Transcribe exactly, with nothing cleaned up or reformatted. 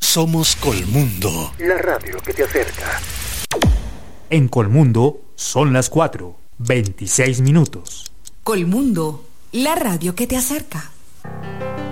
Somos Colmundo, la radio que te acerca. En Colmundo son las cuatro, veintiséis minutos. Colmundo, la radio que te acerca.